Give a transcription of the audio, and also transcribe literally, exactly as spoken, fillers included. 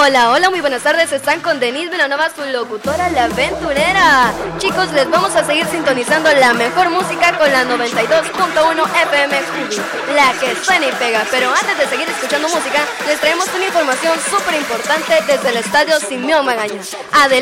Hola, hola, muy buenas tardes. Están con Denise Vilanova, su locutora, la aventurera. Chicos, les vamos a seguir sintonizando la mejor música con la noventa y dos punto uno F M Scooby, la que suena y pega. Pero antes de seguir escuchando música, les traemos una información súper importante desde el estadio Simeón Magaña. Adelante.